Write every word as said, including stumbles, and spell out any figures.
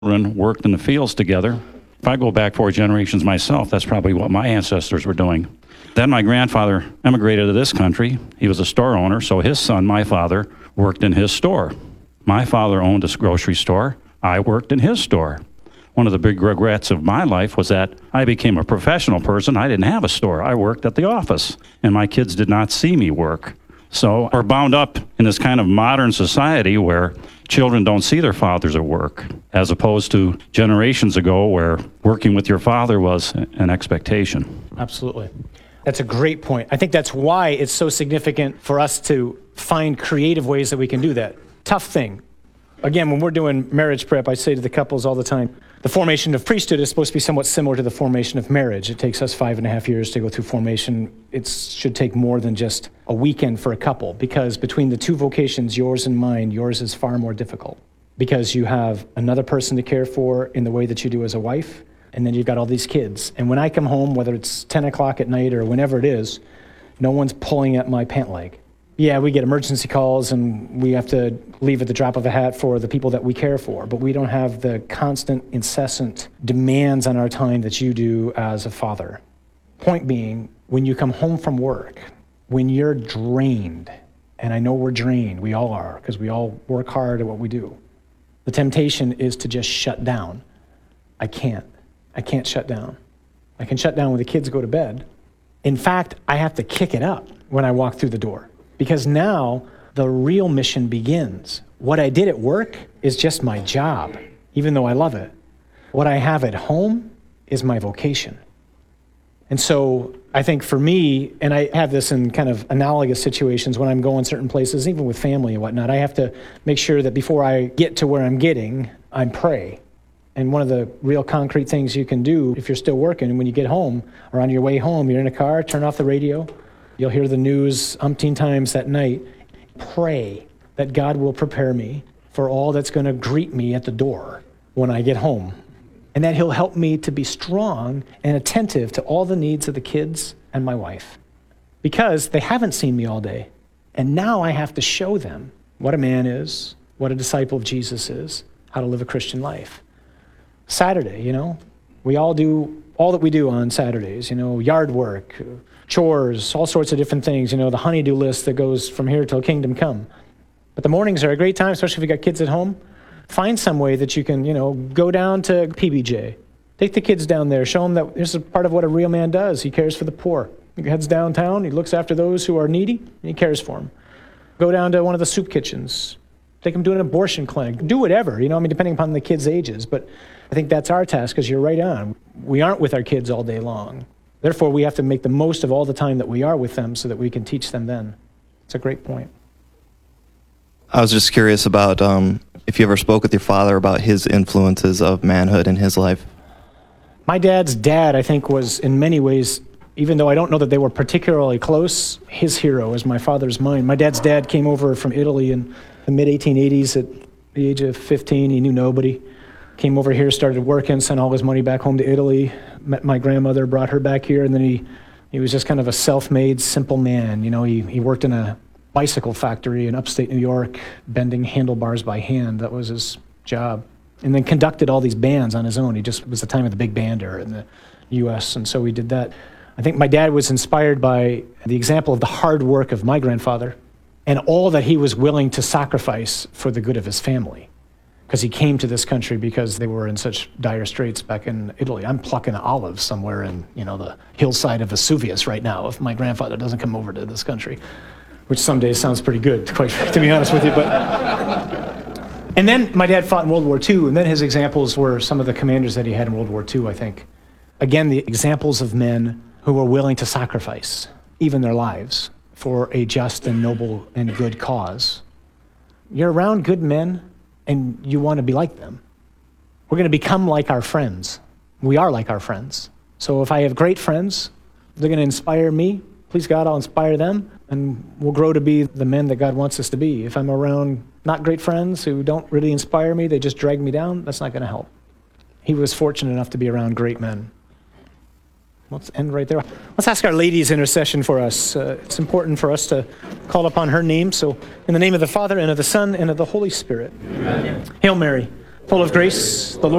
children worked in the fields together. If I go back four generations myself, that's probably what my ancestors were doing. Then my grandfather emigrated to this country. He was a store owner, so his son, my father, worked in his store. My father owned a grocery store. I worked in his store. One of the big regrets of my life was that I became a professional person. I didn't have a store. I worked at the office, and my kids did not see me work. So we're bound up in this kind of modern society where children don't see their fathers at work, as opposed to generations ago where working with your father was an expectation. Absolutely. That's a great point. I think that's why it's so significant for us to find creative ways that we can do that. Tough thing. Again, when we're doing marriage prep, I say to the couples all the time, the formation of priesthood is supposed to be somewhat similar to the formation of marriage. It takes us five and a half years to go through formation. It should take more than just a weekend for a couple, because between the two vocations, yours and mine, yours is far more difficult because you have another person to care for in the way that you do as a wife, and then you've got all these kids. And when I come home, whether it's ten o'clock at night or whenever it is, no one's pulling at my pant leg. Yeah, we get emergency calls and we have to leave at the drop of a hat for the people that we care for, but we don't have the constant, incessant demands on our time that you do as a father. Point being, when you come home from work, when you're drained, and I know we're drained, we all are, because we all work hard at what we do, the temptation is to just shut down. I can't. I can't shut down. I can shut down when the kids go to bed. In fact, I have to kick it up when I walk through the door. Because now the real mission begins. What I did at work is just my job, even though I love it. What I have at home is my vocation. And so I think for me, and I have this in kind of analogous situations when I'm going certain places, even with family and whatnot, I have to make sure that before I get to where I'm getting, I pray. And one of the real concrete things you can do if you're still working, when you get home or on your way home, you're in a car, turn off the radio. You'll hear the news umpteen times that night. Pray that God will prepare me for all that's going to greet me at the door when I get home. And that he'll help me to be strong and attentive to all the needs of the kids and my wife. Because they haven't seen me all day. And now I have to show them what a man is, what a disciple of Jesus is, how to live a Christian life. Saturday, you know, we all do all that we do on Saturdays, you know, yard work, chores, all sorts of different things, you know, the honey-do list that goes from here till kingdom come. But the mornings are a great time, especially if you got kids at home. Find some way that you can, you know, go down to P B J. Take the kids down there. Show them that this is part of what a real man does. He cares for the poor. He heads downtown. He looks after those who are needy, and he cares for them. Go down to one of the soup kitchens. Take them to an abortion clinic. Do whatever, you know, I mean, depending upon the kids' ages. But I think that's our task, because you're right on. We aren't with our kids all day long. Therefore, we have to make the most of all the time that we are with them so that we can teach them then. It's a great point. I was just curious about um, if you ever spoke with your father about his influences of manhood in his life. My dad's dad, I think, was in many ways, even though I don't know that they were particularly close, his hero is my father's mine. My dad's dad came over from Italy in the mid eighteen eighties at the age of fifteen. He knew nobody. Came over here, started working, sent all his money back home to Italy, met my grandmother, brought her back here, and then he, he was just kind of a self-made, simple man. You know, he, he worked in a bicycle factory in upstate New York, bending handlebars by hand. That was his job. And then conducted all these bands on his own. He just, it was the time of the big band era in the U S, and so he did that. I think my dad was inspired by the example of the hard work of my grandfather and all that he was willing to sacrifice for the good of his family. Because he came to this country because they were in such dire straits back in Italy. I'm plucking olives somewhere in, you know, the hillside of Vesuvius right now if my grandfather doesn't come over to this country, which some days sounds pretty good, quite to be honest with you. But and then my dad fought in World War Two, and then his examples were some of the commanders that he had in World War Two, I think. Again, the examples of men who were willing to sacrifice even their lives for a just and noble and good cause. You're around good men, and you want to be like them. We're going to become like our friends. We are like our friends. So if I have great friends, they're going to inspire me. Please God, I'll inspire them, and we'll grow to be the men that God wants us to be. If I'm around not great friends who don't really inspire me, they just drag me down, that's not going to help. He was fortunate enough to be around great men. Let's end right there. Let's ask Our Lady's intercession for us. Uh, it's important for us to call upon her name. So in the name of the Father, and of the Son, and of the Holy Spirit. Amen. Hail Mary, Full of grace, the Lord